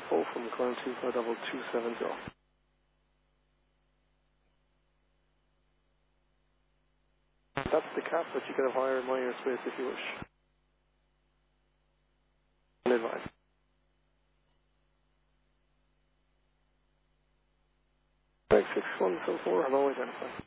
full from climb 25270. That's the cap, but you can have higher and minor space if you wish. Midline. Right, 6174, hello, identify.